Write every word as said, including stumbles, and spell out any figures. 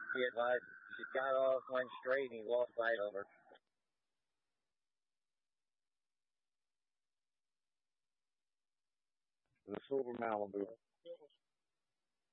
She advised she got off, went straight, and he walked right over. The Silver Malibu.